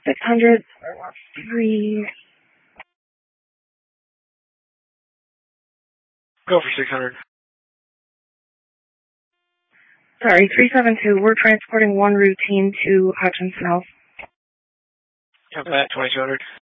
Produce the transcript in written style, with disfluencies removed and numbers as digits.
600, 3... Go for 600. Sorry, 372. We're transporting one routine to Hutchins South. Copy that, 2200.